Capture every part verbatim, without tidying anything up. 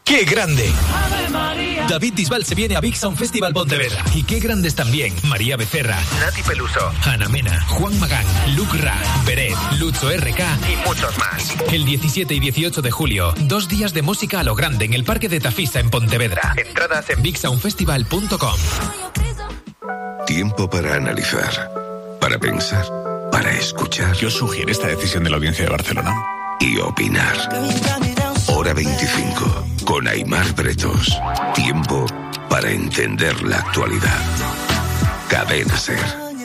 ¡Qué grande! David Bisbal se viene a Big Sound Festival Pontevedra. Y qué grandes también. María Becerra, Nati Peluso, Ana Mena, Juan Magán, Luke Ra, Beret, Lucho R K y muchos más. El diecisiete y dieciocho de julio, dos días de música a lo grande en el Parque de Tafisa en Pontevedra. Entradas en big sound festival punto com. Tiempo para analizar, para pensar, para escuchar. ¿Qué os sugiere esta decisión de la Audiencia de Barcelona? Y opinar. Hora veinticinco, con Aimar Bretos. Tiempo para entender la actualidad. Cadena SER.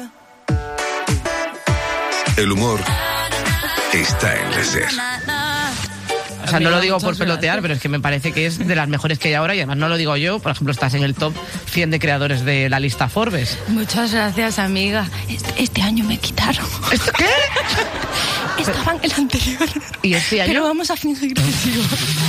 El humor está en la SER. O sea, no lo digo por pelotear, pero es que me parece que es de las mejores que hay ahora y además no lo digo yo. Por ejemplo, estás en el top cien de creadores de la lista Forbes. Muchas gracias, amiga. Este, este año me quitaron. ¿Esto qué? Estaba en el anterior. ¿Y este año? Pero vamos a fingir que sigo.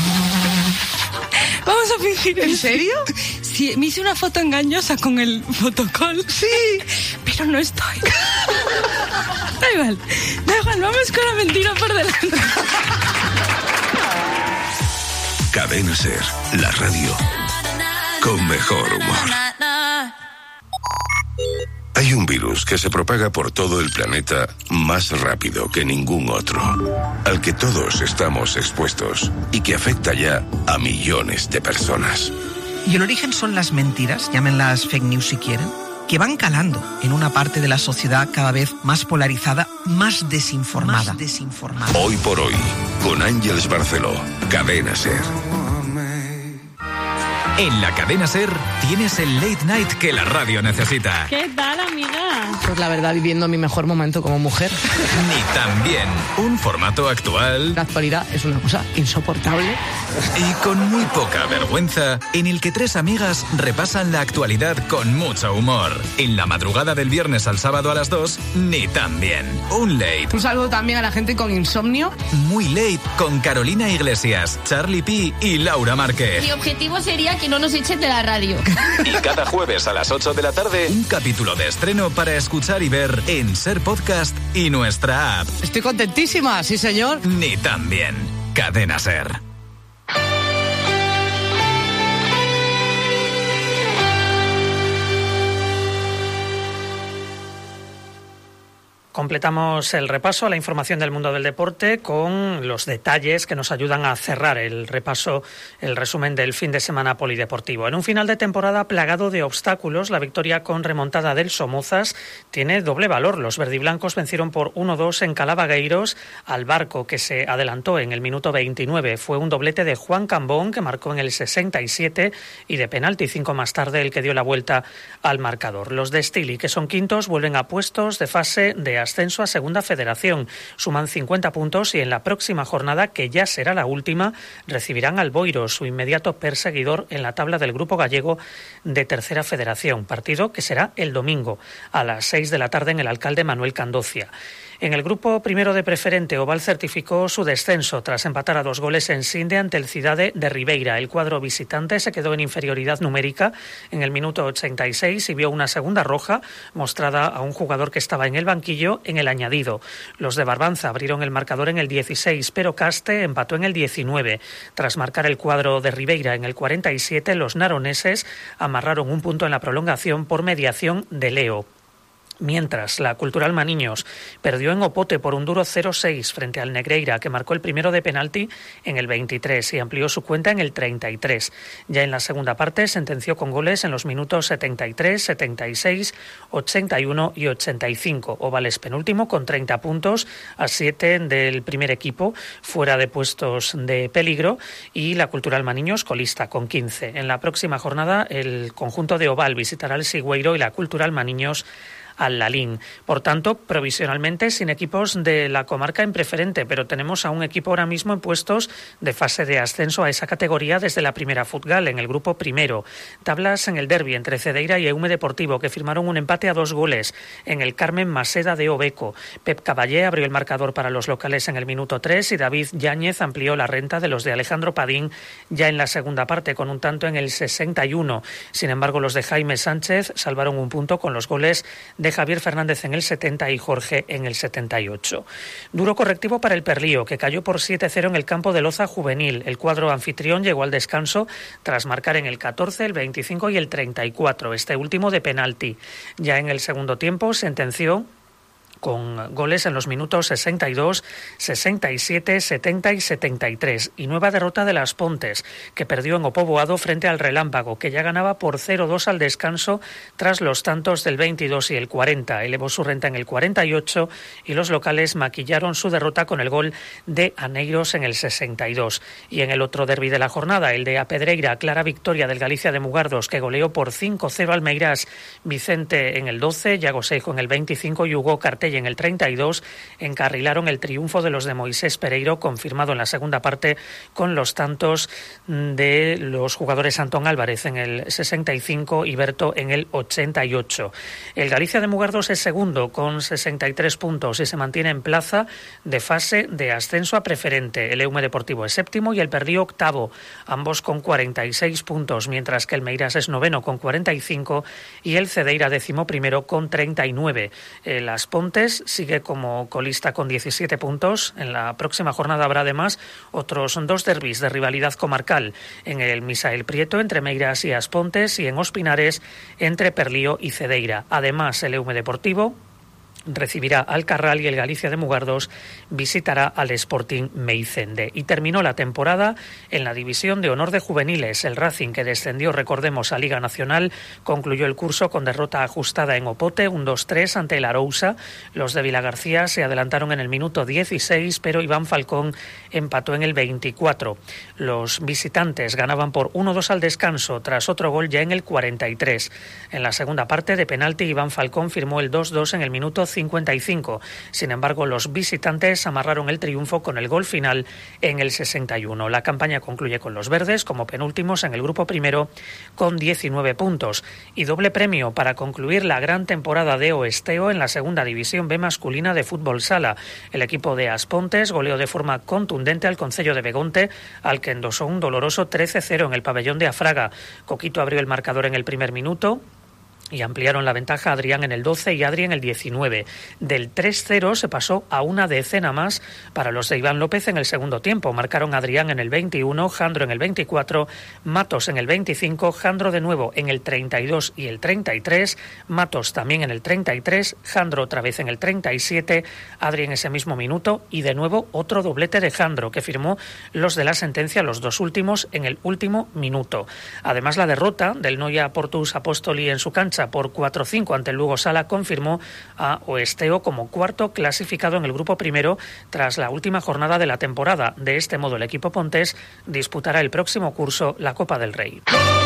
Vamos a fingir. ¿En serio? Sí, me hice una foto engañosa con el fotocall. Sí. Pero no estoy. Da igual. Da igual, vamos con la mentira por delante. Cadena SER, la radio con mejor humor. Hay un virus que se propaga por todo el planeta más rápido que ningún otro, al que todos estamos expuestos y que afecta ya a millones de personas. Y el origen son las mentiras, llámenlas fake news si quieren, que van calando en una parte de la sociedad cada vez más polarizada, más desinformada. Más desinformada. Hoy por hoy, con Ángeles Barceló, Cadena SER. En la Cadena SER tienes el late night que la radio necesita. ¿Qué tal, amiga? Pues la verdad, viviendo mi mejor momento como mujer. Ni tan bien. Un formato actual. La actualidad es una cosa insoportable. Y con muy poca vergüenza, en el que tres amigas repasan la actualidad con mucho humor. En la madrugada del viernes al sábado a las dos, ni tan bien. Un late. Un saludo también a la gente con insomnio. Muy late con Carolina Iglesias, Charlie P y Laura Márquez. Mi objetivo sería que no nos echen de la radio. Y cada jueves a las ocho de la tarde, un capítulo de estreno para escuchar y ver en SER Podcast y nuestra app. Estoy contentísima, sí señor. Ni tan bien. Cadena SER. Completamos el repaso a la información del mundo del deporte con los detalles que nos ayudan a cerrar el repaso, el resumen del fin de semana polideportivo. En un final de temporada plagado de obstáculos, la victoria con remontada del Somozas tiene doble valor. Los verdiblancos vencieron por uno dos en Calavagueiros al Barco, que se adelantó en el minuto veintinueve. Fue un doblete de Juan Cambón, que marcó en el sesenta y siete, y de penalti cinco más tarde el que dio la vuelta al marcador. Los de Stili, que son quintos, vuelven a puestos de fase de ascenso a Segunda Federación. Suman cincuenta puntos y en la próxima jornada, que ya será la última, recibirán al Boiro, su inmediato perseguidor en la tabla del grupo gallego de Tercera Federación. Partido que será el domingo a las seis de la tarde en el Alcalde Manuel Candocia. En el grupo primero de preferente, Oval certificó su descenso tras empatar a dos goles en Sinde ante el Cidade de Ribeira. El cuadro visitante se quedó en inferioridad numérica en el minuto ochenta y seis y vio una segunda roja mostrada a un jugador que estaba en el banquillo en el añadido. Los de Barbanza abrieron el marcador en el dieciséis, pero Caste empató en el diecinueve. Tras marcar el cuadro de Ribeira en el cuarenta y siete, los naroneses amarraron un punto en la prolongación por mediación de Leo. Mientras, la Cultural Maniños perdió en Opote por un duro cero seis frente al Negreira, que marcó el primero de penalti en el veintitrés y amplió su cuenta en el treinta y tres. Ya en la segunda parte sentenció con goles en los minutos setenta y tres, setenta y seis, ochenta y uno y ochenta y cinco. Ovales penúltimo con treinta puntos, a siete del primer equipo, fuera de puestos de peligro, y la Cultural Maniños colista con quince. En la próxima jornada, el conjunto de Oval visitará el Sigüeiro y la Cultural Maniños al Lalín. Por tanto, provisionalmente sin equipos de la comarca en preferente, pero tenemos a un equipo ahora mismo en puestos de fase de ascenso a esa categoría desde la primera Futgal, en el grupo primero. Tablas en el derbi entre Cedeira y Eume Deportivo, que firmaron un empate a dos goles en el Carmen Maseda de Obeco. Pep Caballé abrió el marcador para los locales en el minuto tres y David Yáñez amplió la renta de los de Alejandro Padín ya en la segunda parte con un tanto en el sesenta y uno. Sin embargo, los de Jaime Sánchez salvaron un punto con los goles de de Javier Fernández en el setenta y Jorge en el setenta y ocho. Duro correctivo para el Perlío, que cayó por siete cero en el campo de Loza Juvenil. El cuadro anfitrión llegó al descanso tras marcar en el catorce, el veinticinco y el treinta y cuatro, este último de penalti. Ya en el segundo tiempo sentenció con goles en los minutos sesenta y dos, sesenta y siete, setenta y setenta y tres. Y nueva derrota de Las Pontes, que perdió en Opoboado frente al Relámpago, que ya ganaba por cero dos al descanso tras los tantos del veintidós y el cuarenta. Elevó su renta en el cuarenta y ocho y los locales maquillaron su derrota con el gol de Aneiros en el sesenta y dos. Y en el otro derbi de la jornada, el de A Pedreira, clara victoria del Galicia de Mugardos, que goleó por cinco cero al Meirás. Vicente en el doce, Yago Seijo en el veinticinco y Hugo Cartell en el treinta y dos encarrilaron el triunfo de los de Moisés Pereiro, confirmado en la segunda parte con los tantos de los jugadores Antón Álvarez en el sesenta y cinco y Berto en el ochenta y ocho. El Galicia de Mugardos es segundo con sesenta y tres puntos y se mantiene en plaza de fase de ascenso a preferente. El Eume Deportivo es séptimo y el Perlío octavo, ambos con cuarenta y seis puntos, mientras que el Meirás es noveno con cuarenta y cinco y el Cedeira décimo primero con treinta y nueve. Eh, Las Pontes sigue como colista con diecisiete puntos. En la próxima jornada habrá además otros dos derbis de rivalidad comarcal, en el Misael Prieto entre Meirás y As Pontes y en Ospinares entre Perlío y Cedeira. Además, el Eume Deportivo recibirá al Carral y el Galicia de Mugardos visitará al Sporting Meicende. Y terminó la temporada en la división de honor de juveniles. El Racing, que descendió, recordemos, a Liga Nacional, concluyó el curso con derrota ajustada en Opote, un dos tres ante el Arousa. Los de Vilagarcía se adelantaron en el minuto dieciséis, pero Iván Falcón empató en el veinticuatro. Los visitantes ganaban por uno dos al descanso, tras otro gol ya en el cuarenta y tres. En la segunda parte, de penalti, Iván Falcón firmó el dos dos en el minuto cincuenta y cinco. Sin embargo, los visitantes amarraron el triunfo con el gol final en el sesenta y uno. La campaña concluye con los verdes como penúltimos en el grupo primero con diecinueve puntos. Y doble premio para concluir la gran temporada de Oesteo en la segunda división B masculina de fútbol sala. El equipo de As Pontes goleó de forma contundente al concello de Begonte, al que endosó un doloroso trece cero en el pabellón de Afraga. Coquito abrió el marcador en el primer minuto y ampliaron la ventaja Adrián en el doce y Adri en el diecinueve. Del tres cero se pasó a una decena más para los de Iván López en el segundo tiempo. Marcaron Adrián en el veintiuno, Jandro en el veinticuatro, Matos en el veinticinco, Jandro de nuevo en el treinta y dos y el treinta y tres, Matos también en el treinta y tres, Jandro otra vez en el treinta y siete, Adri en ese mismo minuto y de nuevo otro doblete de Jandro, que firmó los de la sentencia, los dos últimos, en el último minuto. Además, la derrota del Noia Portus Apostoli en su cancha por cuatro cinco ante el Lugo Sala confirmó a Oesteo como cuarto clasificado en el grupo primero tras la última jornada de la temporada. De este modo, el equipo pontés disputará el próximo curso la Copa del Rey.